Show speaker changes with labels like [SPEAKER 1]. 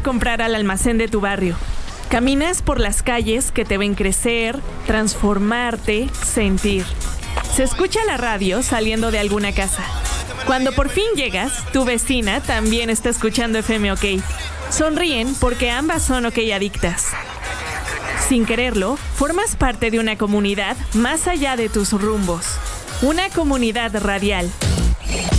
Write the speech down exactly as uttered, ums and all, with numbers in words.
[SPEAKER 1] a comprar al almacén de tu barrio. Caminas por las calles que te ven crecer, transformarte, sentir. Se escucha la radio saliendo de alguna casa. Cuando por fin llegas, tu vecina también está escuchando F M OK. Sonríen porque ambas son OK adictas. Sin quererlo, formas parte de una comunidad más allá de tus rumbos. Una comunidad radial.